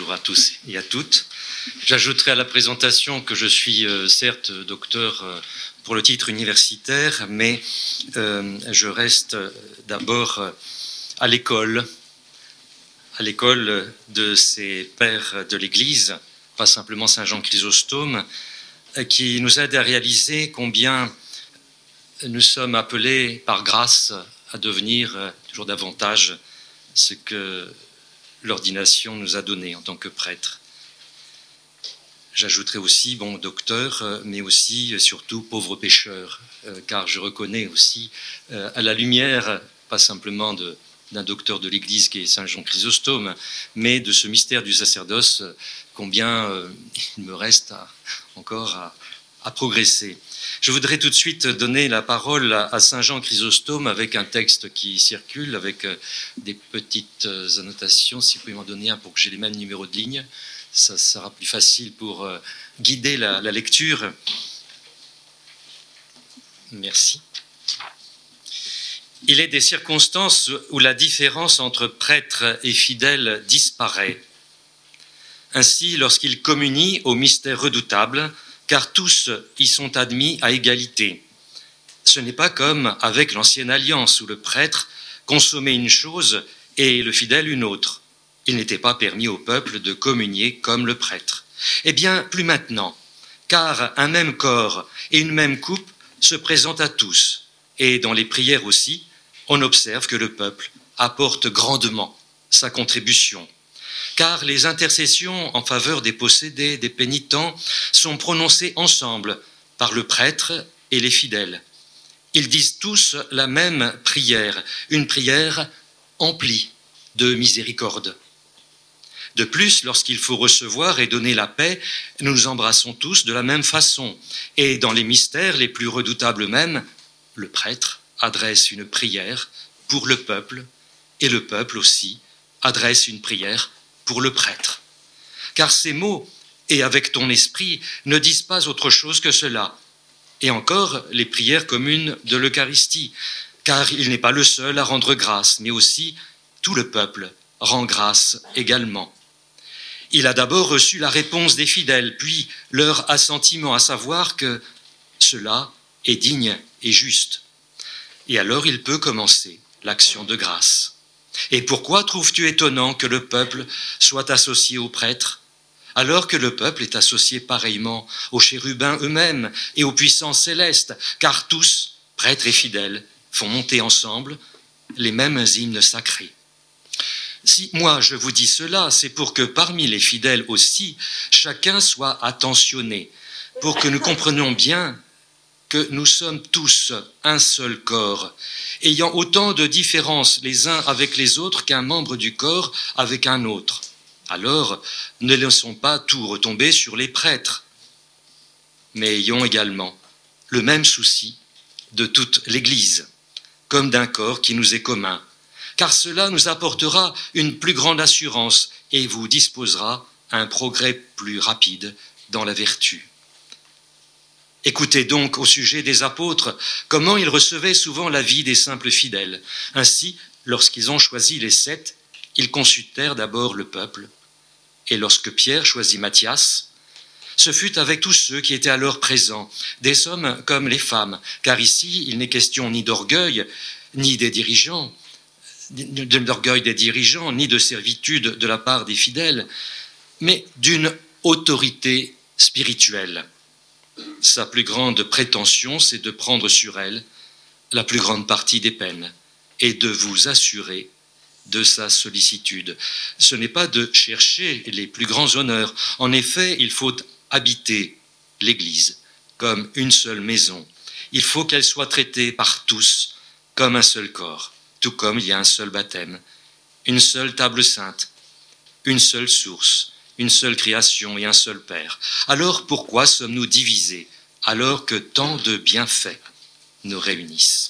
Bonjour à tous et à toutes. J'ajouterai à la présentation que je suis certes docteur pour le titre universitaire, mais je reste d'abord à l'école de ces pères de l'Église, pas simplement Saint Jean Chrysostome, qui nous aide à réaliser combien nous sommes appelés par grâce à devenir toujours davantage ce que l'ordination nous a donné en tant que prêtre. J'ajouterai aussi, docteur, mais aussi et surtout pauvre pécheur, car je reconnais aussi à la lumière, pas simplement d'un docteur de l'Église qui est Saint Jean Chrysostome, mais de ce mystère du sacerdoce, combien il me reste encore à progresser. Je voudrais tout de suite donner la parole à Saint Jean Chrysostome avec un texte qui circule, avec des petites annotations. Si vous pouvez m'en donner un pour que j'ai les mêmes numéros de ligne, ça sera plus facile pour guider la lecture. Merci. Il est des circonstances où la différence entre prêtre et fidèle disparaît. Ainsi, lorsqu'il communie au mystère redoutable, car tous y sont admis à égalité. Ce n'est pas comme avec l'ancienne alliance où le prêtre consommait une chose et le fidèle une autre. Il n'était pas permis au peuple de communier comme le prêtre. Eh bien, plus maintenant, car un même corps et une même coupe se présentent à tous. Et dans les prières aussi, on observe que le peuple apporte grandement sa contribution. Car les intercessions en faveur des possédés, des pénitents, sont prononcées ensemble par le prêtre et les fidèles. Ils disent tous la même prière, une prière emplie de miséricorde. De plus, lorsqu'il faut recevoir et donner la paix, nous nous embrassons tous de la même façon. Et dans les mystères les plus redoutables même, le prêtre adresse une prière pour le peuple, et le peuple aussi adresse une prière pour le prêtre. Car ces mots, et avec ton esprit, ne disent pas autre chose que cela. Et encore les prières communes de l'Eucharistie, car il n'est pas le seul à rendre grâce, mais aussi tout le peuple rend grâce également. Il a d'abord reçu la réponse des fidèles, puis leur assentiment, à savoir que cela est digne et juste. Et alors il peut commencer l'action de grâce. Et pourquoi trouves-tu étonnant que le peuple soit associé aux prêtres, alors que le peuple est associé pareillement aux chérubins eux-mêmes et aux puissances célestes, car tous, prêtres et fidèles, font monter ensemble les mêmes hymnes sacrés. Si moi je vous dis cela, c'est pour que parmi les fidèles aussi, chacun soit attentionné, pour que nous comprenions bien que nous sommes tous un seul corps, ayant autant de différences les uns avec les autres qu'un membre du corps avec un autre. Alors, ne laissons pas tout retomber sur les prêtres, mais ayons également le même souci de toute l'Église, comme d'un corps qui nous est commun, car cela nous apportera une plus grande assurance et vous disposera à un progrès plus rapide dans la vertu. Écoutez donc au sujet des apôtres comment ils recevaient souvent la vie des simples fidèles. Ainsi, lorsqu'ils ont choisi les 7, ils consultèrent d'abord le peuple. Et lorsque Pierre choisit Matthias, ce fut avec tous ceux qui étaient alors présents, des hommes comme les femmes, car ici, il n'est question ni d'orgueil, ni des dirigeants, d'orgueil des dirigeants, ni de servitude de la part des fidèles, mais d'une autorité spirituelle. Sa plus grande prétention, c'est de prendre sur elle la plus grande partie des peines et de vous assurer de sa sollicitude. Ce n'est pas de chercher les plus grands honneurs. En effet, il faut habiter l'Église comme une seule maison. Il faut qu'elle soit traitée par tous comme un seul corps, tout comme il y a un seul baptême, une seule table sainte, une seule source, une seule création et un seul Père. Alors pourquoi sommes-nous divisés alors que tant de bienfaits nous réunissent?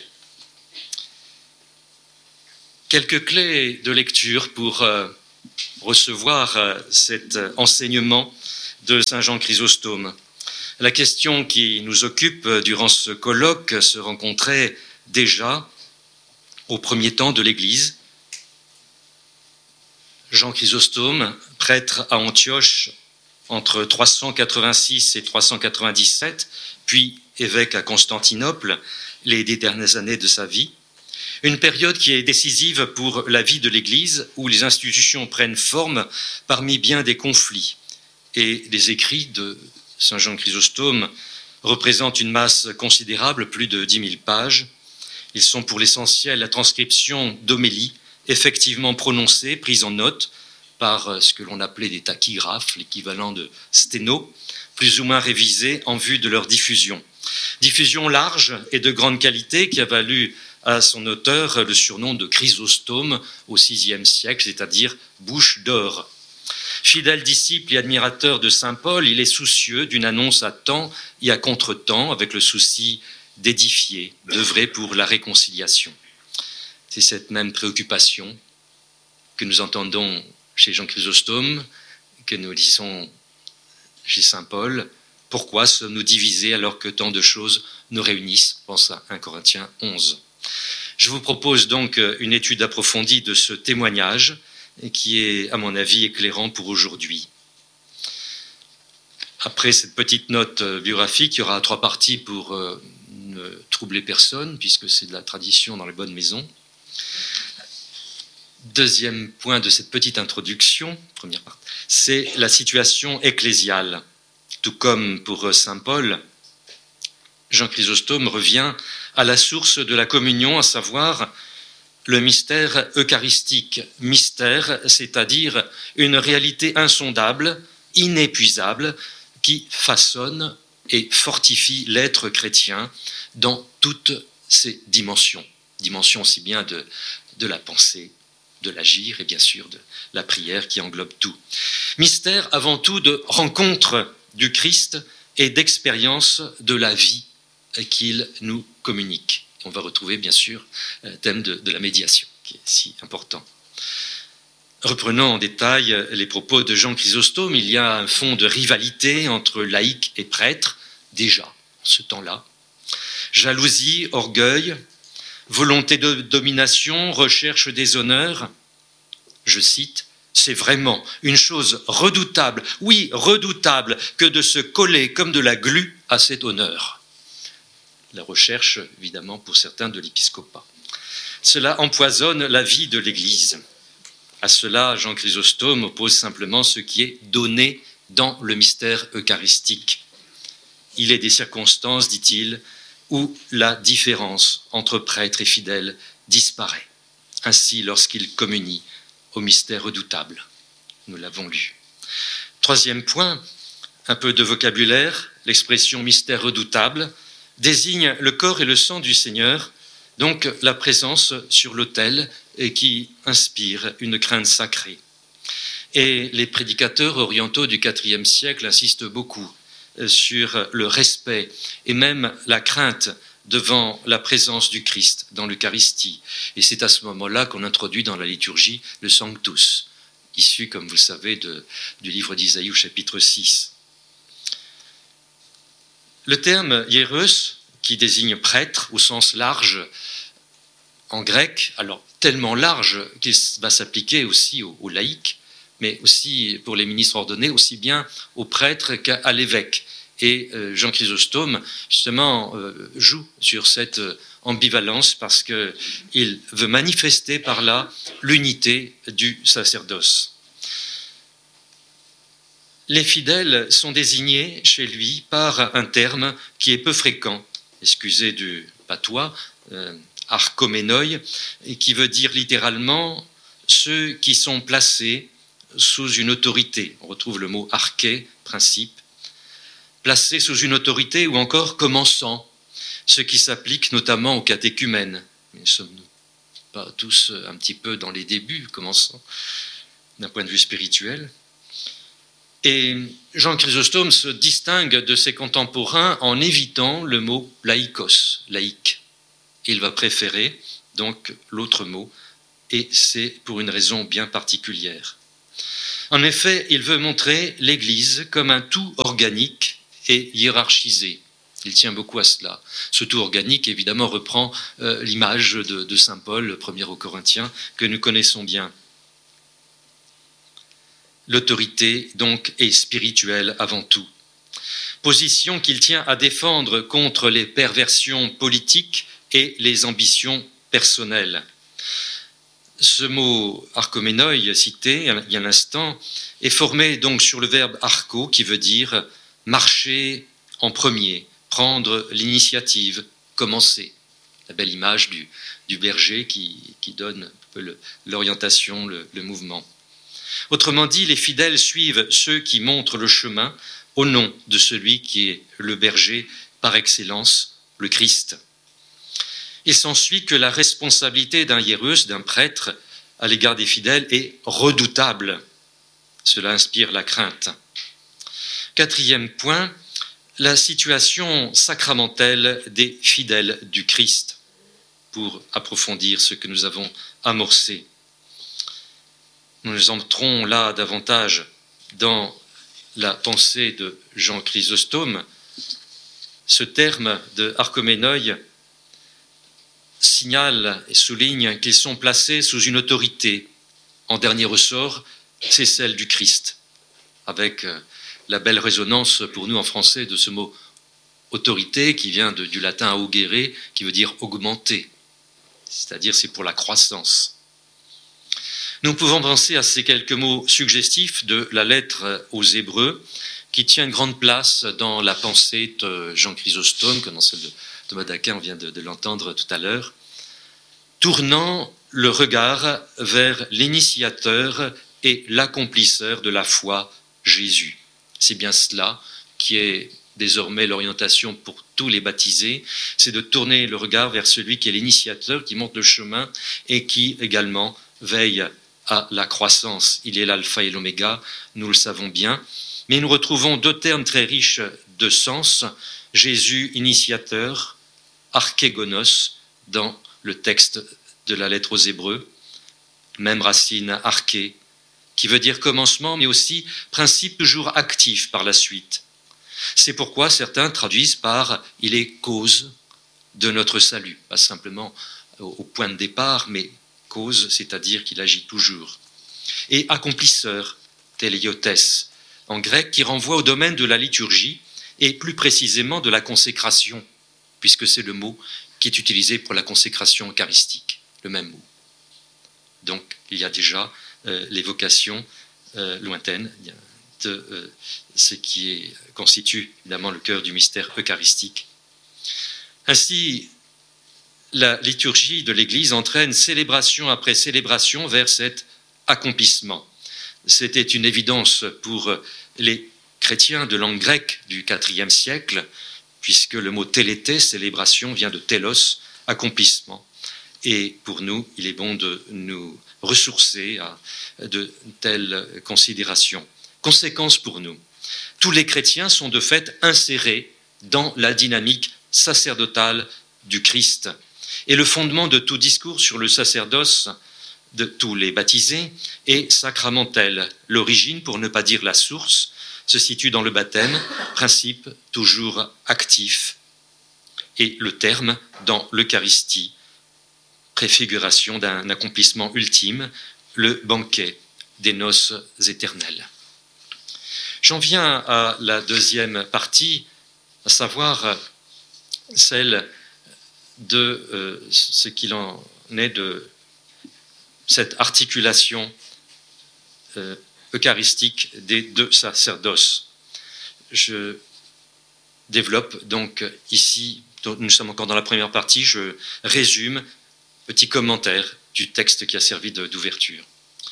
Quelques clés de lecture pour recevoir cet enseignement de Saint Jean Chrysostome. La question qui nous occupe durant ce colloque se rencontrait déjà au premier temps de l'Église. Jean Chrysostome, prêtre à Antioche entre 386 et 397, puis évêque à Constantinople les 10 dernières années de sa vie. Une période qui est décisive pour la vie de l'Église, où les institutions prennent forme parmi bien des conflits. Et les écrits de Saint Jean Chrysostome représentent une masse considérable, plus de 10 000 pages. Ils sont pour l'essentiel la transcription d'homélies effectivement prononcées, prises en note par ce que l'on appelait des tachygraphes, l'équivalent de sténo, plus ou moins révisées en vue de leur diffusion. Diffusion large et de grande qualité qui a valu à son auteur le surnom de Chrysostome au VIe siècle, c'est-à-dire bouche d'or. Fidèle disciple et admirateur de saint Paul, il est soucieux d'une annonce à temps et à contre-temps, avec le souci d'édifier, d'œuvrer pour la réconciliation. C'est cette même préoccupation que nous entendons chez Jean Chrysostome, que nous lisons chez saint Paul. Pourquoi sommes-nous divisés alors que tant de choses nous réunissent? Pense à 1 Corinthiens 11. Je vous propose donc une étude approfondie de ce témoignage qui est, à mon avis, éclairant pour aujourd'hui. Après cette petite note biographique, il y aura 3 parties pour ne troubler personne, puisque c'est de la tradition dans les bonnes maisons. Deuxième point de cette petite introduction, première partie, c'est la situation ecclésiale. Tout comme pour saint Paul, Jean Chrysostome revient à la source de la communion, à savoir le mystère eucharistique. Mystère, c'est-à-dire une réalité insondable, inépuisable, qui façonne et fortifie l'être chrétien dans toutes ses dimensions. Dimensions aussi bien de la pensée, de l'agir et bien sûr de la prière qui englobe tout. Mystère avant tout de rencontre du Christ et d'expérience de la vie qu'il nous communique. On va retrouver bien sûr le thème de la médiation qui est si important. Reprenons en détail les propos de Jean Chrysostome. Il y a un fond de rivalité entre laïcs et prêtres, déjà en ce temps-là. Jalousie, orgueil, volonté de domination, recherche des honneurs. Je cite, « C'est vraiment une chose redoutable, oui, redoutable, que de se coller comme de la glu à cet honneur. » La recherche, évidemment, pour certains de l'épiscopat. Cela empoisonne la vie de l'Église. À cela, Jean Chrysostome oppose simplement ce qui est donné dans le mystère eucharistique. Il est des circonstances, dit-il, où la différence entre prêtre et fidèle disparaît. Ainsi, lorsqu'il communie au mystère redoutable. Nous l'avons lu. Troisième point, un peu de vocabulaire. L'expression mystère redoutable désigne le corps et le sang du Seigneur, donc la présence sur l'autel et qui inspire une crainte sacrée. Et les prédicateurs orientaux du IVe siècle insistent beaucoup sur le respect et même la crainte devant la présence du Christ dans l'Eucharistie. Et c'est à ce moment-là qu'on introduit dans la liturgie le Sanctus, issu, comme vous le savez, du livre d'Isaïe au chapitre 6. Le terme hieros, qui désigne prêtre au sens large en grec, alors tellement large qu'il va s'appliquer aussi aux laïcs, mais aussi pour les ministres ordonnés, aussi bien aux prêtres qu'à l'évêque. Et Jean Chrysostome, justement, joue sur cette ambivalence parce qu'il veut manifester par là l'unité du sacerdoce. Les fidèles sont désignés chez lui par un terme qui est peu fréquent, excusez du patois, archoménoi, et qui veut dire littéralement ceux qui sont placés sous une autorité. On retrouve le mot arché, principe, placés sous une autorité ou encore commençant, ce qui s'applique notamment aux catéchumènes. Mais sommes-nous pas tous un petit peu dans les débuts, commençant d'un point de vue spirituel? Et Jean Chrysostome se distingue de ses contemporains en évitant le mot laïkos, laïque. Il va préférer donc l'autre mot, et c'est pour une raison bien particulière. En effet, il veut montrer l'Église comme un tout organique et hiérarchisé. Il tient beaucoup à cela. Ce tout organique, évidemment, reprend l'image de saint Paul, 1er aux Corinthiens, que nous connaissons bien. l'autorité donc est spirituelle avant tout. Position qu'il tient à défendre contre les perversions politiques et les ambitions personnelles. Ce mot archoménoi cité il y a un instant est formé donc sur le verbe archo qui veut dire marcher en premier, prendre l'initiative, commencer. La belle image du berger qui donne un peu l'orientation, le mouvement. Autrement dit, les fidèles suivent ceux qui montrent le chemin au nom de celui qui est le berger par excellence, le Christ. Il s'ensuit que la responsabilité d'un hiéreus, d'un prêtre, à l'égard des fidèles est redoutable. Cela inspire la crainte. Quatrième point, la situation sacramentelle des fidèles du Christ, pour approfondir ce que nous avons amorcé. Nous entrons là davantage dans la pensée de Jean Chrysostome. Ce terme de archoménoi signale et souligne qu'ils sont placés sous une autorité. En dernier ressort, c'est celle du Christ, avec la belle résonance pour nous en français de ce mot autorité qui vient du latin augere, qui veut dire augmenter, c'est-à-dire c'est pour la croissance. Nous pouvons penser à ces quelques mots suggestifs de la lettre aux Hébreux, qui tient une grande place dans la pensée de Jean Chrysostome, comme dans celle de Thomas d'Aquin, on vient de l'entendre tout à l'heure, tournant le regard vers l'initiateur et l'accomplisseur de la foi, Jésus. C'est bien cela qui est désormais l'orientation pour tous les baptisés, c'est de tourner le regard vers celui qui est l'initiateur, qui montre le chemin et qui également veille à la croissance. Il est l'alpha et l'oméga, nous le savons bien. Mais nous retrouvons deux termes très riches de sens, Jésus initiateur, archégonos, dans le texte de la lettre aux Hébreux, même racine arché, qui veut dire commencement, mais aussi principe toujours actif par la suite. C'est pourquoi certains traduisent par « il est cause de notre salut », pas simplement au point de départ, mais cause, c'est-à-dire qu'il agit toujours. Et accomplisseur, téléiotes, en grec, qui renvoie au domaine de la liturgie et plus précisément de la consécration, puisque c'est le mot qui est utilisé pour la consécration eucharistique, le même mot. Donc, il y a déjà l'évocation lointaine de ce qui constitue évidemment le cœur du mystère eucharistique. Ainsi, la liturgie de l'Église entraîne célébration après célébration vers cet accomplissement. C'était une évidence pour les chrétiens de langue grecque du IVe siècle, puisque le mot télété, célébration, vient de télos, accomplissement. Et pour nous, il est bon de nous ressourcer à de telles considérations. Conséquence pour nous, tous les chrétiens sont de fait insérés dans la dynamique sacerdotale du Christ. Et le fondement de tout discours sur le sacerdoce de tous les baptisés est sacramentel. L'origine, pour ne pas dire la source, se situe dans le baptême, principe toujours actif, et le terme dans l'Eucharistie, préfiguration d'un accomplissement ultime, le banquet des noces éternelles. J'en viens à la deuxième partie, à savoir celle de ce qu'il en est de cette articulation eucharistique des deux sacerdoces. Je développe donc ici, nous sommes encore dans la première partie, je résume, petit commentaire du texte qui a servi d'ouverture.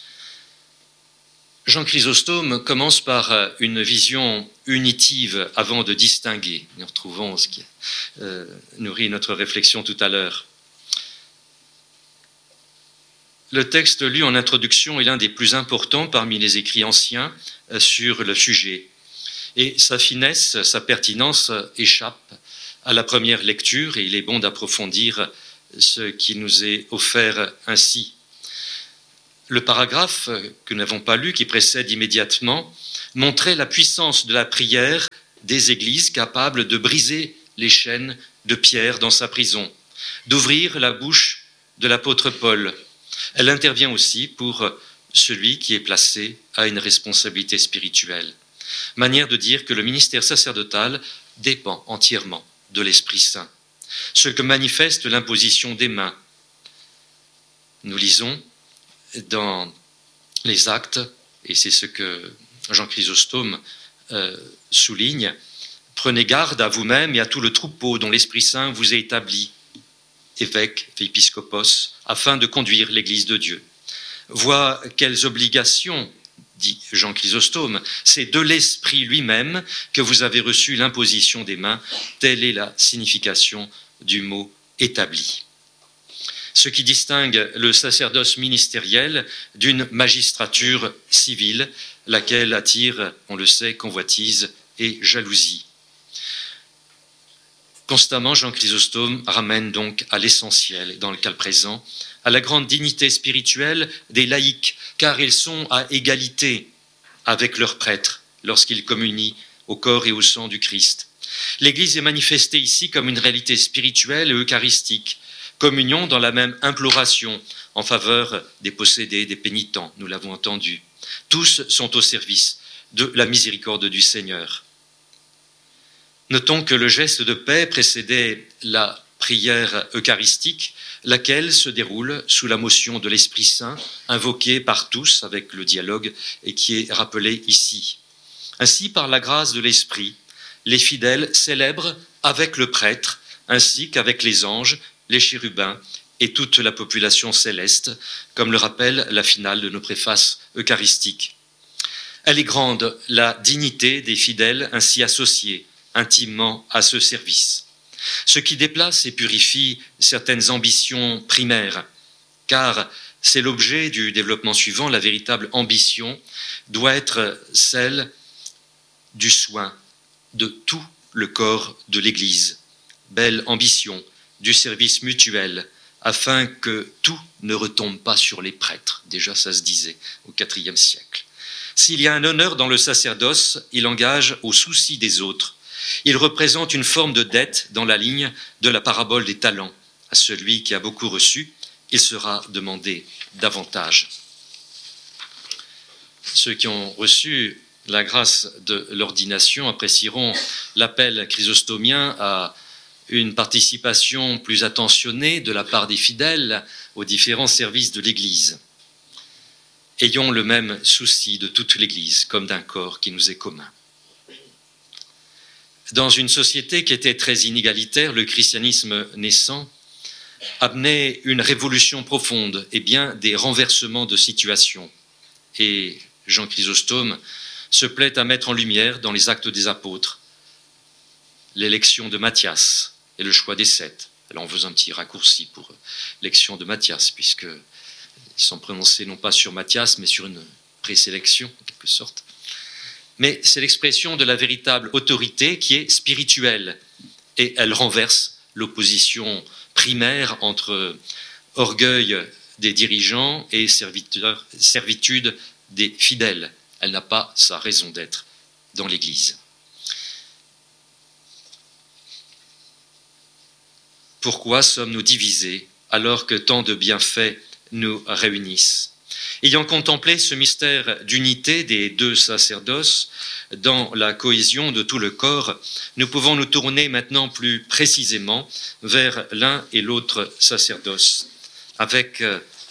Jean Chrysostome commence par une vision unitive avant de distinguer. Nous retrouvons ce qui nourrit notre réflexion tout à l'heure. Le texte lu en introduction est l'un des plus importants parmi les écrits anciens sur le sujet. Et sa finesse, sa pertinence échappent à la première lecture et il est bon d'approfondir ce qui nous est offert ainsi. Le paragraphe que nous n'avons pas lu, qui précède immédiatement, montrait la puissance de la prière des églises capables de briser les chaînes de Pierre dans sa prison, d'ouvrir la bouche de l'apôtre Paul. Elle intervient aussi pour celui qui est placé à une responsabilité spirituelle. Manière de dire que le ministère sacerdotal dépend entièrement de l'Esprit Saint, ce que manifeste l'imposition des mains. Nous lisons dans les Actes, et c'est ce que Jean Chrysostome souligne, « Prenez garde à vous-même et à tout le troupeau dont l'Esprit Saint vous a établi, évêque, épiscopos, afin de conduire l'Église de Dieu. » Vois quelles obligations, dit Jean Chrysostome, c'est de l'Esprit lui-même que vous avez reçu l'imposition des mains. Telle est la signification du mot « établi ». Ce qui distingue le sacerdoce ministériel d'une magistrature civile, laquelle attire, on le sait, convoitise et jalousie. Constamment, Jean Chrysostome ramène donc à l'essentiel, dans le cas présent, à la grande dignité spirituelle des laïcs, car ils sont à égalité avec leurs prêtres lorsqu'ils communient au corps et au sang du Christ. L'Église est manifestée ici comme une réalité spirituelle et eucharistique, communion dans la même imploration en faveur des possédés, des pénitents, nous l'avons entendu. Tous sont au service de la miséricorde du Seigneur. Notons que le geste de paix précédait la prière eucharistique, laquelle se déroule sous la motion de l'Esprit Saint, invoquée par tous avec le dialogue et qui est rappelé ici. Ainsi, par la grâce de l'Esprit, les fidèles célèbrent avec le prêtre, ainsi qu'avec les anges, les chérubins et toute la population céleste, comme le rappelle la finale de nos préfaces eucharistiques. Elle est grande, la dignité des fidèles ainsi associés intimement à ce service, ce qui déplace et purifie certaines ambitions primaires, car c'est l'objet du développement suivant, la véritable ambition doit être celle du soin de tout le corps de l'Église. Belle ambition du service mutuel, afin que tout ne retombe pas sur les prêtres. Déjà, ça se disait au IVe siècle. S'il y a un honneur dans le sacerdoce, il engage au souci des autres. Il représente une forme de dette dans la ligne de la parabole des talents. À celui qui a beaucoup reçu, il sera demandé davantage. Ceux qui ont reçu la grâce de l'ordination apprécieront l'appel chrysostomien à une participation plus attentionnée de la part des fidèles aux différents services de l'Église. Ayons le même souci de toute l'Église, comme d'un corps qui nous est commun. Dans une société qui était très inégalitaire, le christianisme naissant amenait une révolution profonde et bien des renversements de situation. Et Jean Chrysostome se plaît à mettre en lumière dans les Actes des Apôtres l'élection de Matthias et le choix des 7. Alors on faisait un petit raccourci pour l'élection de Matthias, puisqu'ils sont prononcés non pas sur Matthias, mais sur une présélection, en quelque sorte. Mais c'est l'expression de la véritable autorité qui est spirituelle, et elle renverse l'opposition primaire entre orgueil des dirigeants et servitude des fidèles. Elle n'a pas sa raison d'être dans l'Église. Pourquoi sommes-nous divisés alors que tant de bienfaits nous réunissent ? Ayant contemplé ce mystère d'unité des deux sacerdoces dans la cohésion de tout le corps, nous pouvons nous tourner maintenant plus précisément vers l'un et l'autre sacerdoce, avec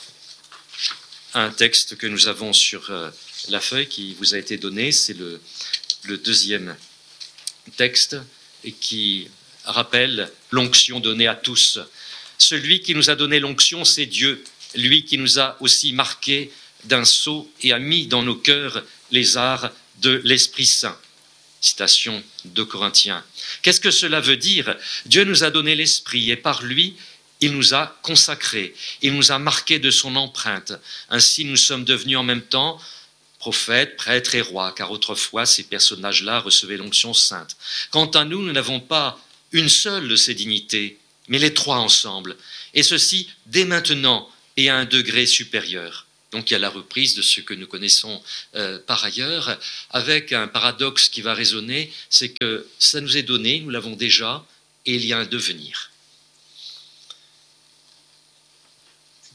un texte que nous avons sur la feuille qui vous a été donné, c'est le deuxième texte et qui rappelle l'onction donnée à tous. Celui qui nous a donné l'onction, c'est Dieu, lui qui nous a aussi marqués d'un sceau et a mis dans nos cœurs les arts de l'Esprit Saint. Citation de Corinthiens. Qu'est-ce que cela veut dire ? Dieu nous a donné l'Esprit et par lui, il nous a consacrés, il nous a marqués de son empreinte. Ainsi, nous sommes devenus en même temps prophètes, prêtres et rois, car autrefois, ces personnages-là recevaient l'onction sainte. Quant à nous, nous n'avons pas une seule de ces dignités, mais les trois ensemble, et ceci dès maintenant et à un degré supérieur. Donc il y a la reprise de ce que nous connaissons par ailleurs, avec un paradoxe qui va résonner, c'est que ça nous est donné, nous l'avons déjà, et il y a un devenir.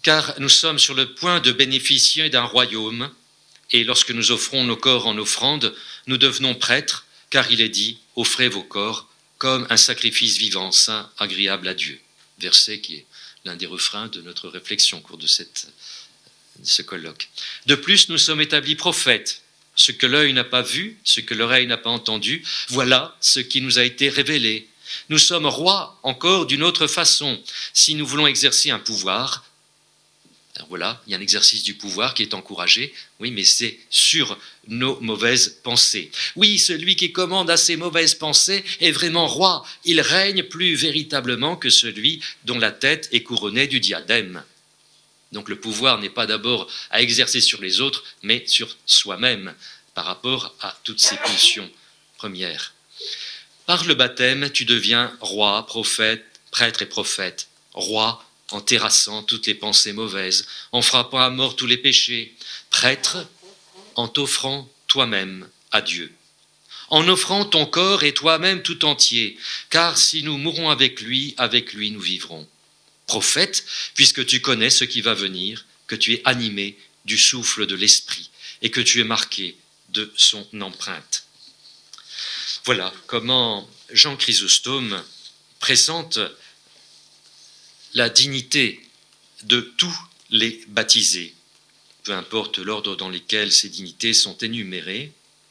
car nous sommes sur le point de bénéficier d'un royaume, et lorsque nous offrons nos corps en offrande, nous devenons prêtres, car il est dit « offrez vos corps comme un sacrifice vivant, saint, agréable à Dieu ». Verset qui est l'un des refrains de notre réflexion au cours de ce colloque. De plus, nous sommes établis prophètes. Ce que l'œil n'a pas vu, ce que l'oreille n'a pas entendu, voilà ce qui nous a été révélé. Nous sommes rois encore d'une autre façon. Si nous voulons exercer un pouvoir, alors voilà, il y a un exercice du pouvoir qui est encouragé, oui, mais c'est sur nos mauvaises pensées. Oui, celui qui commande à ses mauvaises pensées est vraiment roi. Il règne plus véritablement que celui dont la tête est couronnée du diadème. Donc le pouvoir n'est pas d'abord à exercer sur les autres, mais sur soi-même, par rapport à toutes ces pulsions premières. Par le baptême, tu deviens roi, prophète, prêtre et prophète. Roi, en terrassant toutes les pensées mauvaises, en frappant à mort tous les péchés. Prêtre, en t'offrant toi-même à Dieu. En offrant ton corps et toi-même tout entier, car si nous mourons avec lui nous vivrons. Prophète, puisque tu connais ce qui va venir, que tu es animé du souffle de l'Esprit et que tu es marqué de son empreinte. Voilà comment Jean Chrysostome présente la dignité de tous les baptisés, peu importe l'ordre dans lequel ces dignités sont énumérées.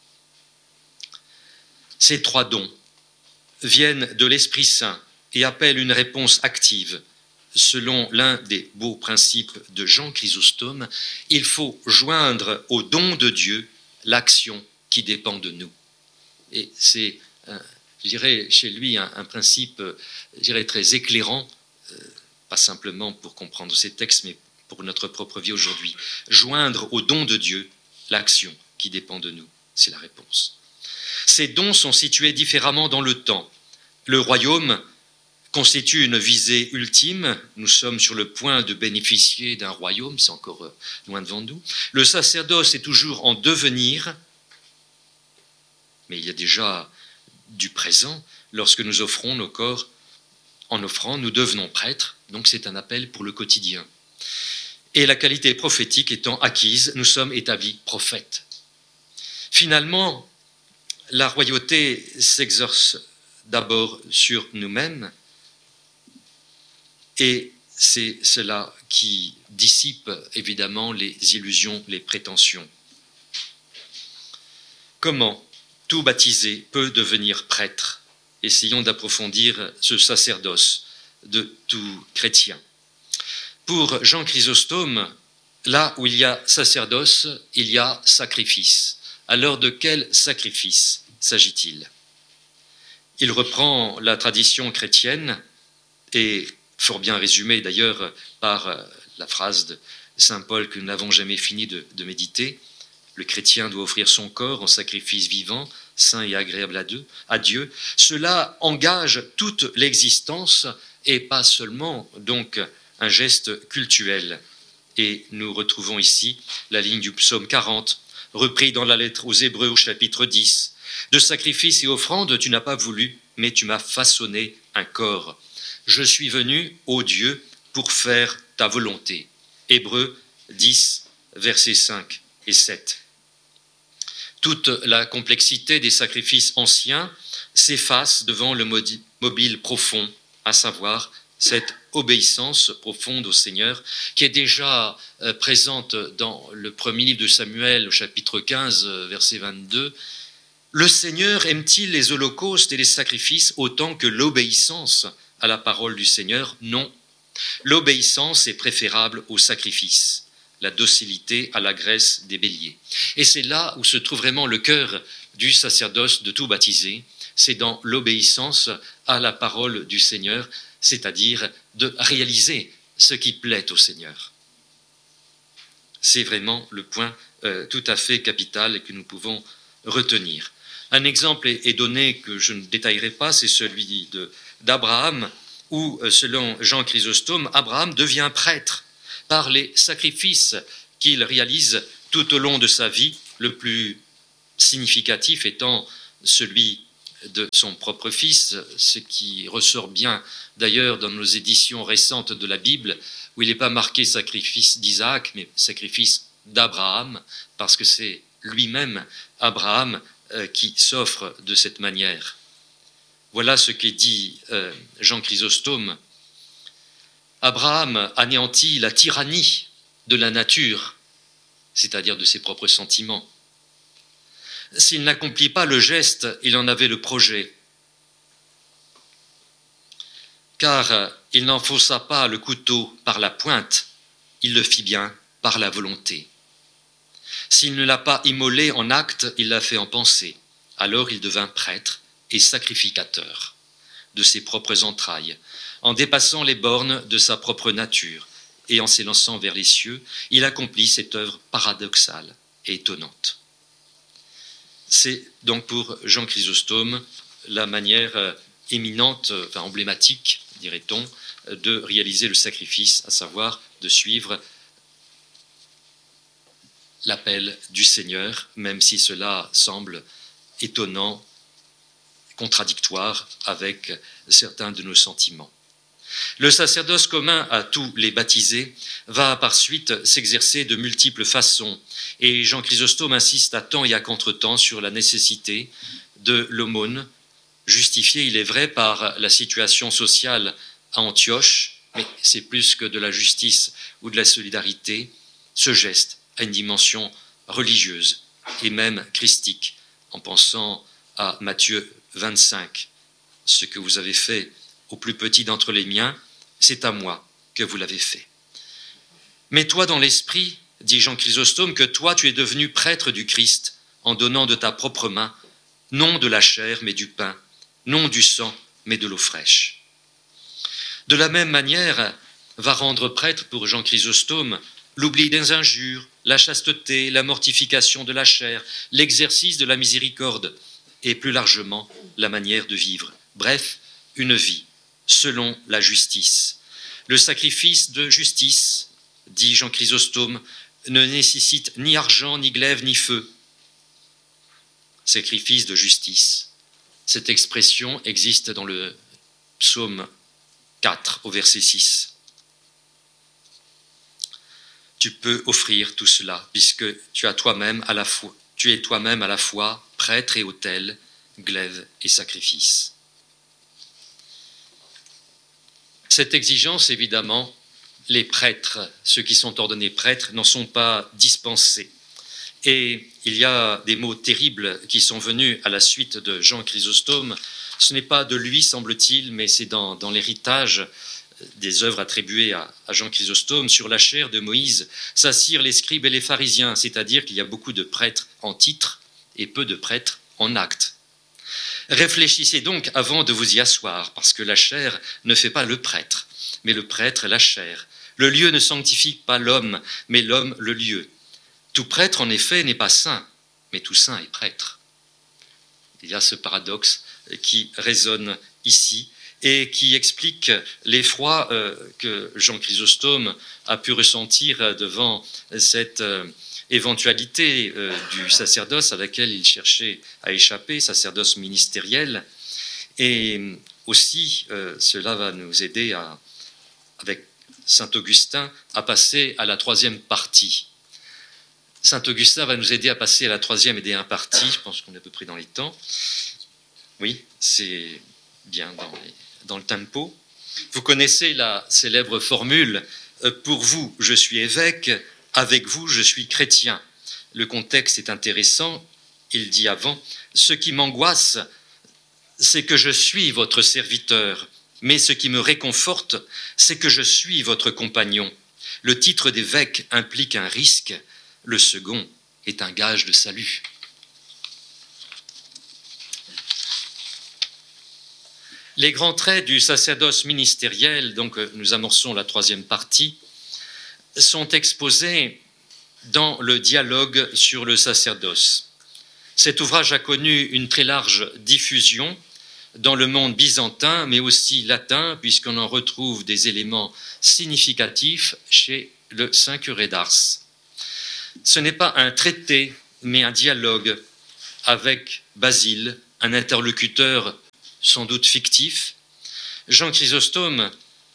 Ces trois dons viennent de l'Esprit Saint et appellent une réponse active. Selon l'un des beaux principes de Jean Chrysostome, il faut joindre au don de Dieu l'action qui dépend de nous. Et c'est, je dirais, chez lui un principe, je dirais, très éclairant, pas simplement pour comprendre ces textes, mais pour notre propre vie aujourd'hui. Joindre au don de Dieu l'action qui dépend de nous, c'est la réponse. Ces dons sont situés différemment dans le temps. Le royaume constitue une visée ultime. Nous sommes sur le point de bénéficier d'un royaume, c'est encore loin devant nous. Le sacerdoce est toujours en devenir, mais il y a déjà du présent. Lorsque nous offrons nos corps en offrant, nous devenons prêtres, donc c'est un appel pour le quotidien. Et la qualité prophétique étant acquise, nous sommes établis prophètes. Finalement, la royauté s'exerce d'abord sur nous-mêmes, et c'est cela qui dissipe évidemment les illusions, les prétentions. Comment tout baptisé peut devenir prêtre? Essayons d'approfondir ce sacerdoce de tout chrétien. Pour Jean Chrysostome, là où il y a sacerdoce, il y a sacrifice. Alors de quel sacrifice s'agit-il? Il reprend la tradition chrétienne et fort bien résumée d'ailleurs par la phrase de saint Paul que nous n'avons jamais fini de méditer. Le chrétien doit offrir son corps en sacrifice vivant, saint et agréable à Dieu. Cela engage toute l'existence et pas seulement donc un geste cultuel. Et nous retrouvons ici la ligne du psaume 40, repris dans la lettre aux Hébreux au chapitre 10. De sacrifices et offrandes tu n'as pas voulu, mais tu m'as façonné un corps. Je suis venu, ô Dieu, pour faire ta volonté. Hébreux 10, versets 5 et 7. Toute la complexité des sacrifices anciens s'efface devant le mobile profond, à savoir cette obéissance profonde au Seigneur, qui est déjà présente dans le premier livre de Samuel, au chapitre 15, verset 22. Le Seigneur aime-t-il les holocaustes et les sacrifices autant que l'obéissance à la parole du Seigneur? Non. L'obéissance est préférable au sacrifice, la docilité à la graisse des béliers. Et c'est là où se trouve vraiment le cœur du sacerdoce de tout baptisé, c'est dans l'obéissance à la parole du Seigneur, c'est-à-dire de réaliser ce qui plaît au Seigneur. C'est vraiment le point tout à fait capital que nous pouvons retenir. Un exemple est donné que je ne détaillerai pas, c'est celui d'Abraham, où, selon Jean Chrysostome, Abraham devient prêtre par les sacrifices qu'il réalise tout au long de sa vie, le plus significatif étant celui de son propre fils, ce qui ressort bien d'ailleurs dans nos éditions récentes de la Bible, où il n'est pas marqué sacrifice d'Isaac, mais sacrifice d'Abraham, parce que c'est lui-même, Abraham, qui s'offre de cette manière. Voilà ce qu'est dit Jean Chrysostome. Abraham anéantit la tyrannie de la nature, c'est-à-dire de ses propres sentiments. S'il n'accomplit pas le geste, il en avait le projet. Car il n'enfonça pas le couteau par la pointe, il le fit bien par la volonté. S'il ne l'a pas immolé en acte, il l'a fait en pensée. Alors il devint prêtre et sacrificateur de ses propres entrailles, en dépassant les bornes de sa propre nature et en s'élançant vers les cieux, il accomplit cette œuvre paradoxale et étonnante. C'est donc pour Jean Chrysostome la manière éminente, enfin emblématique, dirait-on, de réaliser le sacrifice, à savoir de suivre l'appel du Seigneur, même si cela semble étonnant, contradictoire avec certains de nos sentiments. Le sacerdoce commun à tous les baptisés va par suite s'exercer de multiples façons, et Jean Chrysostome insiste à temps et à contre-temps sur la nécessité de l'aumône, justifiée, il est vrai, par la situation sociale à Antioche, mais c'est plus que de la justice ou de la solidarité. Ce geste a une dimension religieuse et même christique, en pensant à Matthieu 25, « Ce que vous avez fait au plus petit d'entre les miens, c'est à moi que vous l'avez fait. » Mets-toi dans l'esprit, dit Jean Chrysostome, que toi tu es devenu prêtre du Christ en donnant de ta propre main, non de la chair mais du pain, non du sang mais de l'eau fraîche. De la même manière, va rendre prêtre pour Jean Chrysostome l'oubli des injures, la chasteté, la mortification de la chair, l'exercice de la miséricorde et plus largement la manière de vivre. Bref, une vie selon la justice. Le sacrifice de justice, dit Jean Chrysostome, ne nécessite ni argent, ni glaive, ni feu. Sacrifice de justice. Cette expression existe dans le psaume 4 au verset 6. Tu peux offrir tout cela puisque tu es toi-même à la fois prêtre et autel, glaive et sacrifice. Cette exigence, évidemment, les prêtres, ceux qui sont ordonnés prêtres, n'en sont pas dispensés. Et il y a des mots terribles qui sont venus à la suite de Jean Chrysostome. Ce n'est pas de lui, semble-t-il, mais c'est dans l'héritage des œuvres attribuées à Jean Chrysostome. Sur la chair de Moïse s'assirent les scribes et les pharisiens, c'est-à-dire qu'il y a beaucoup de prêtres en titre et peu de prêtres en acte. Réfléchissez donc avant de vous y asseoir, parce que la chair ne fait pas le prêtre, mais le prêtre la chair. Le lieu ne sanctifie pas l'homme, mais l'homme le lieu. Tout prêtre, en effet, n'est pas saint, mais tout saint est prêtre. Il y a ce paradoxe qui résonne ici et qui explique l'effroi que Jean Chrysostome a pu ressentir devant cette éventualité du sacerdoce à laquelle il cherchait à échapper, sacerdoce ministériel. Et aussi, cela va nous aider, avec saint Augustin, à passer à la troisième partie. Saint Augustin va nous aider à passer à la troisième et dernière partie. Je pense qu'on est à peu près dans les temps. Oui, c'est bien dans le tempo. Vous connaissez la célèbre formule « Pour vous, je suis évêque, avec vous, je suis chrétien ». Le contexte est intéressant. Il dit avant « Ce qui m'angoisse, c'est que je suis votre serviteur, mais ce qui me réconforte, c'est que je suis votre compagnon. Le titre d'évêque implique un risque. Le second est un gage de salut. » Les grands traits du sacerdoce ministériel, donc nous amorçons la troisième partie, sont exposés dans le dialogue sur le sacerdoce. Cet ouvrage a connu une très large diffusion dans le monde byzantin, mais aussi latin, puisqu'on en retrouve des éléments significatifs chez le Saint curé d'Ars. Ce n'est pas un traité, mais un dialogue avec Basile, un interlocuteur sans doute fictif. Jean Chrysostome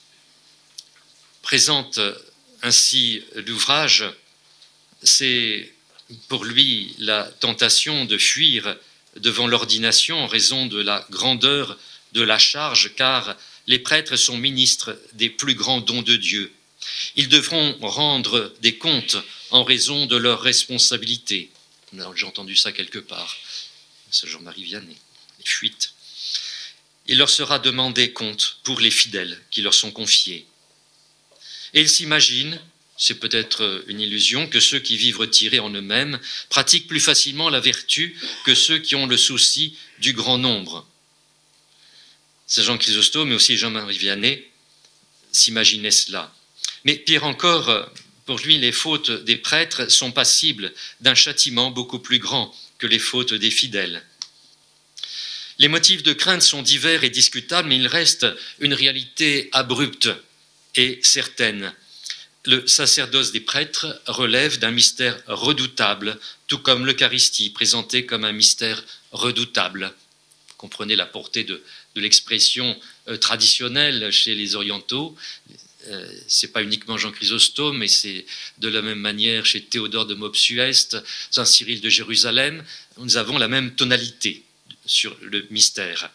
présente ainsi l'ouvrage. C'est pour lui la tentation de fuir devant l'ordination en raison de la grandeur de la charge, car les prêtres sont ministres des plus grands dons de Dieu. Ils devront rendre des comptes en raison de leurs responsabilités. J'ai entendu ça quelque part, c'est Jean-Marie Vianney, les fuites. Il leur sera demandé compte pour les fidèles qui leur sont confiés. Et ils s'imaginent, c'est peut-être une illusion, que ceux qui vivent retirés en eux-mêmes pratiquent plus facilement la vertu que ceux qui ont le souci du grand nombre. Saint Jean Chrysostome, mais aussi Jean-Marie Vianney, s'imaginaient cela. Mais pire encore, pour lui, les fautes des prêtres sont passibles d'un châtiment beaucoup plus grand que les fautes des fidèles. Les motifs de crainte sont divers et discutables, mais il reste une réalité abrupte et certaine. Le sacerdoce des prêtres relève d'un mystère redoutable, tout comme l'Eucharistie, présentée comme un mystère redoutable. Vous comprenez la portée de l'expression traditionnelle chez les orientaux. C'est pas uniquement Jean Chrysostome, mais c'est de la même manière chez Théodore de Mopsueste, Saint Cyril de Jérusalem. Nous avons la même tonalité sur le mystère.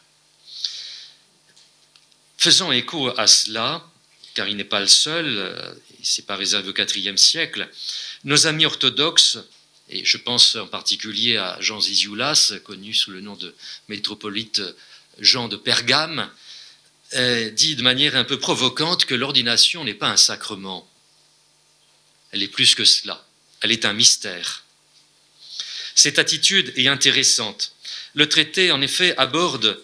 Faisant écho à cela, car il n'est pas le seul, c'est pas réservé au IVe siècle, nos amis orthodoxes, et je pense en particulier à Jean Zizioulas, connu sous le nom de métropolite Jean de Pergame, dit de manière un peu provocante que l'ordination n'est pas un sacrement. Elle est plus que cela. Elle est un mystère. Cette attitude est intéressante. Le traité, en effet, abonde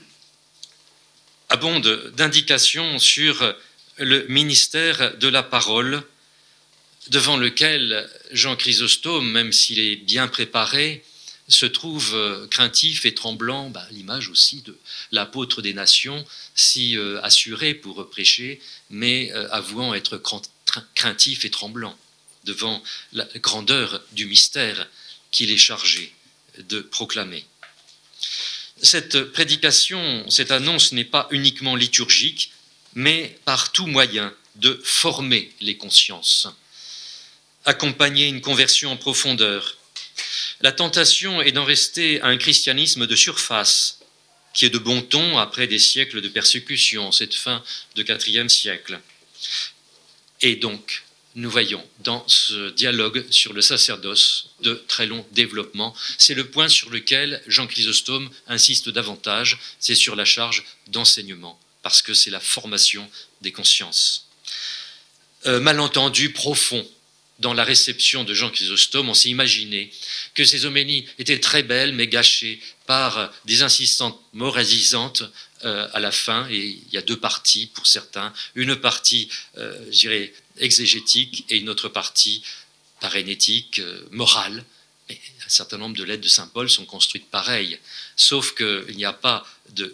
d'indications sur le ministère de la parole, devant lequel Jean Chrysostome, même s'il est bien préparé, se trouve craintif et tremblant, l'image aussi de l'apôtre des nations, si assuré pour prêcher, mais avouant être craintif et tremblant devant la grandeur du mystère qu'il est chargé de proclamer. Cette prédication, cette annonce n'est pas uniquement liturgique, mais par tout moyen de former les consciences, accompagner une conversion en profondeur. La tentation est d'en rester à un christianisme de surface, qui est de bon ton après des siècles de persécution, cette fin de IVe siècle. Et donc, nous voyons dans ce dialogue sur le sacerdoce de très long développement. C'est le point sur lequel Jean Chrysostome insiste davantage, c'est sur la charge d'enseignement, parce que c'est la formation des consciences. Malentendu profond. Dans la réception de Jean Chrysostome, on s'est imaginé que ces homélies étaient très belles, mais gâchées par des insistances moralisantes à la fin. Et il y a deux parties pour certains. Une partie, je dirais, exégétique et une autre partie parénétique, morale. Et un certain nombre de lettres de saint Paul sont construites pareilles. Sauf qu'il n'y a pas de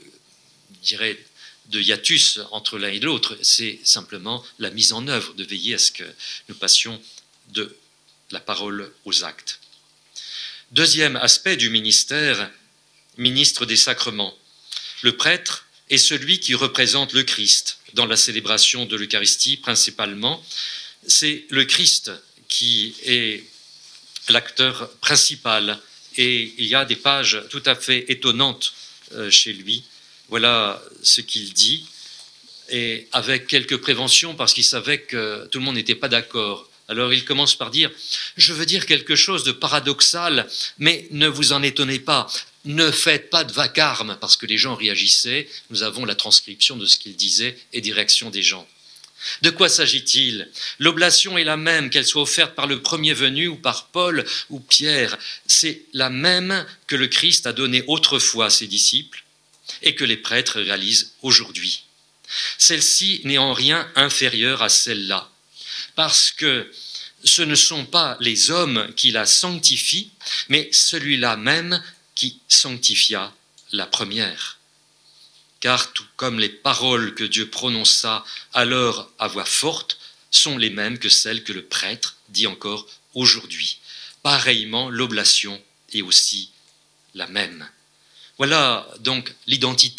hiatus entre l'un et l'autre. C'est simplement la mise en œuvre, de veiller à ce que nous passions de la parole aux actes. Deuxième aspect du ministère, ministre des sacrements. Le prêtre est celui qui représente le Christ dans la célébration de l'Eucharistie principalement. C'est le Christ qui est l'acteur principal et il y a des pages tout à fait étonnantes chez lui. Voilà ce qu'il dit, et avec quelques préventions parce qu'il savait que tout le monde n'était pas d'accord. Alors il commence par dire « Je veux dire quelque chose de paradoxal, mais ne vous en étonnez pas, ne faites pas de vacarme » parce que les gens réagissaient. Nous avons la transcription de ce qu'il disait et des réactions des gens. De quoi s'agit-il? L'oblation est la même, qu'elle soit offerte par le premier venu ou par Paul ou Pierre. C'est la même que le Christ a donnée autrefois à ses disciples et que les prêtres réalisent aujourd'hui. Celle-ci n'est en rien inférieure à celle-là, parce que ce ne sont pas les hommes qui la sanctifient, mais celui-là même qui sanctifia la première. Car tout comme les paroles que Dieu prononça alors à voix forte sont les mêmes que celles que le prêtre dit encore aujourd'hui. Pareillement, l'oblation est aussi la même. Voilà donc l'identité